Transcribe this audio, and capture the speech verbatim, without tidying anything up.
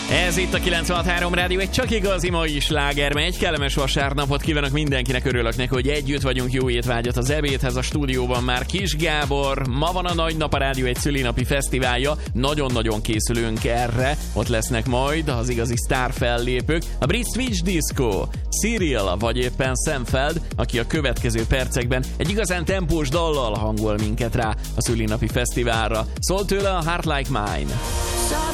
Ez itt a kilencvenhat három Rádió, egy csak igazi mai sláger megy. Kellemes vasárnapot kívánok mindenkinek, örülök neki, hogy együtt vagyunk. Jó étvágyat az ebédhez, a stúdióban már Kis Gábor. Ma van a nagy nap, a Rádió egy szülinapi fesztiválja. Nagyon-nagyon készülünk erre. Ott lesznek majd az igazi sztár fellépők. A brit Switch Disco, Cyril vagy éppen Sam Feld, aki a következő percekben egy igazán tempós dallal hangol minket rá a szülinapi fesztiválra. Szól tőle a Heart Like Mine.